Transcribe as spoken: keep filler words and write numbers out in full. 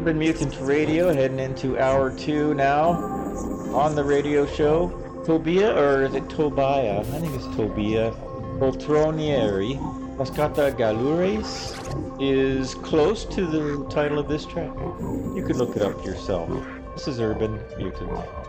Urban Mutant Radio, heading into hour two now on the radio show. Tobia, or is it Tobia? I think it's Tobia. Poltronieri, Mascata Galures, is close to the title of this track. You could look it up yourself. This is Urban Mutant.